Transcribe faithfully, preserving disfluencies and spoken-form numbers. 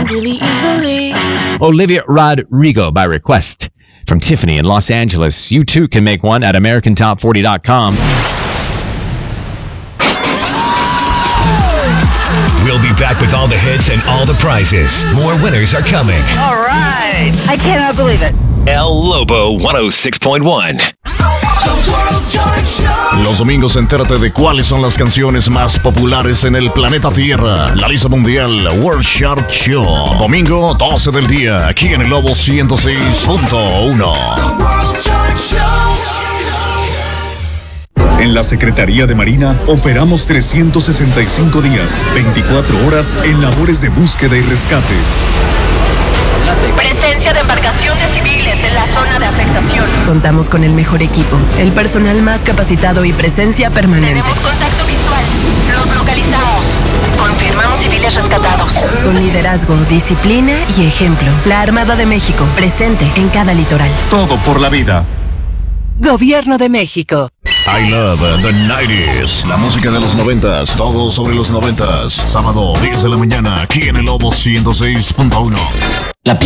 around really easily. Olivia Rodrigo by request. From Tiffany in Los Angeles. You too can make one at American Top forty dot com. We'll be back with all the hits and all the prizes. More winners are coming. All right. I cannot believe it. El Lobo one oh six point one. Los domingos entérate de cuáles son las canciones más populares en el planeta Tierra. La lista mundial World Chart Show. Domingo doce del día, aquí en el Lobo ciento seis punto uno. En la Secretaría de Marina operamos trescientos sesenta y cinco días, veinticuatro horas en labores de búsqueda y rescate. Presencia de embarcaciones civiles en la zona de afectación. Contamos con el mejor equipo, el personal más capacitado y presencia permanente. Tenemos contacto visual. Los localizamos. Confirmamos civiles rescatados. Con liderazgo, disciplina y ejemplo. La Armada de México, presente en cada litoral. Todo por la vida. Gobierno de México. I love the nineties. La música de los noventas, todo sobre los noventas. Sábado, diez de la mañana, aquí en el Lobo ciento seis punto uno.